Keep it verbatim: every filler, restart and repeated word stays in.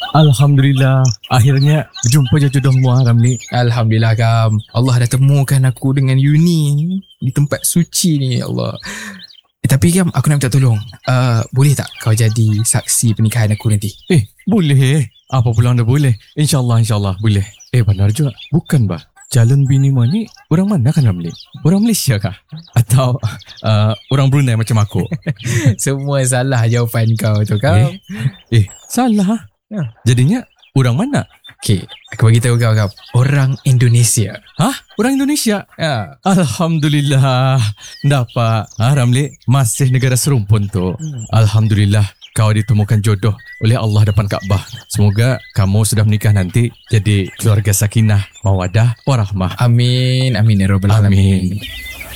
Alhamdulillah, akhirnya jumpa je jodohmu Ramli. Alhamdulillah Kam. Allah dah temukan aku dengan Yuni di tempat suci ni, ya Allah. Eh, tapi Kam, aku nak minta tolong. Uh, boleh tak kau jadi saksi pernikahan aku nanti? Eh, boleh. Apa pula anda boleh? InsyaAllah, insyaAllah boleh. Eh, benar juga. Bukan bah, Calon bini mu ni orang mana kan Ramli? Orang Malaysia kah? Atau uh, orang Brunei macam aku? Semua salah jawapan kau tu Kam. Eh, eh salah. Ya. Jadinya orang mana? Okay, aku bagi tahu kau Kam. Orang Indonesia. Hah? Orang Indonesia? Ya. Alhamdulillah. Dapat. Ha, Ramli, masih negara serumpun tu. Hmm. Alhamdulillah. Kau ditemukan jodoh oleh Allah depan Kaabah. Semoga kamu sudah menikah nanti jadi keluarga sakinah, mawadah, warahmah. Amin. Amin ya Rabbal Alamin. Amin.